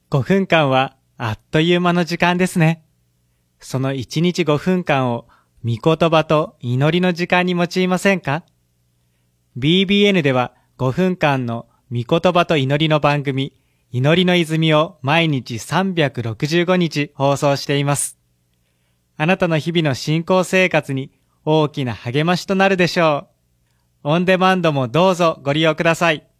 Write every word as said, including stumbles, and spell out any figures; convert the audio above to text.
ごふんかんはあっという間の時間ですね。そのいちにちごふんかんを御言葉と祈りの時間に用いませんか？ ビービーエヌ ではごふんかんの御言葉と祈りの番組、祈りの泉を毎日さんびゃくろくじゅうごにち放送しています。あなたの日々の信仰生活に大きな励ましとなるでしょう。オンデマンドもどうぞご利用ください。